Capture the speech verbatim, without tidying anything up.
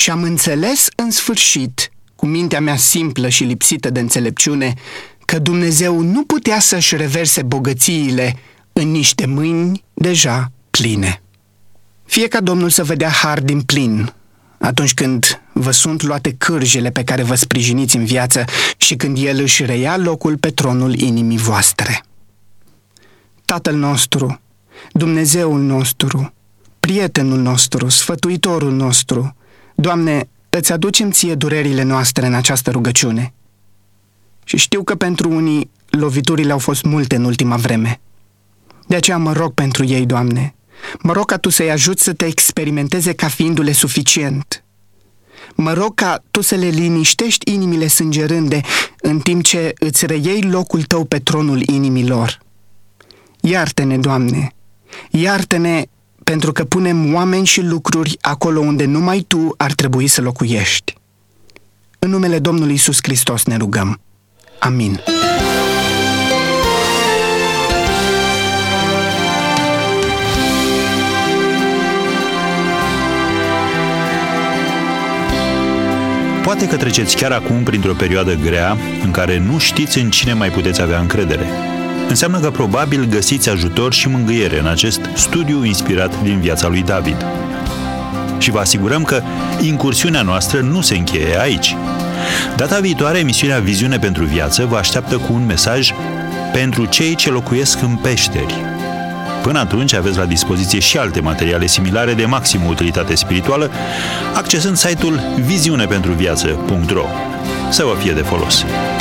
și am înțeles în sfârșit, cu mintea mea simplă și lipsită de înțelepciune, că Dumnezeu nu putea să-și reverse bogățiile în niște mâini deja pline. Fie ca Domnul să vă dea har din plin atunci când vă sunt luate cârjele pe care vă sprijiniți în viață și când El își reia locul pe tronul inimii voastre. Tatăl nostru, Dumnezeul nostru, prietenul nostru, sfătuitorul nostru, Doamne, îți aducem ție durerile noastre în această rugăciune. Și știu că pentru unii loviturile au fost multe în ultima vreme. De aceea mă rog pentru ei, Doamne. Mă rog ca Tu să-i ajuți să te experimenteze ca fiindu-le suficient. Mă rog ca Tu să le liniștești inimile sângerânde în timp ce îți reiei locul Tău pe tronul inimilor. Iartă-ne, Doamne, iartă-ne pentru că punem oameni și lucruri acolo unde numai Tu ar trebui să locuiești. În numele Domnului Iisus Hristos ne rugăm. Amin. Poate că treceți chiar acum printr-o perioadă grea în care nu știți în cine mai puteți avea încredere. Înseamnă că probabil găsiți ajutor și mângâiere în acest studiu inspirat din viața lui David. Și vă asigurăm că incursiunea noastră nu se încheie aici. Data viitoare, emisiunea Viziune pentru Viață vă așteaptă cu un mesaj pentru cei ce locuiesc în peșteri. Până atunci aveți la dispoziție și alte materiale similare de maximă utilitate spirituală, accesând site-ul viziune pentru viață punct ro. Să vă fie de folos!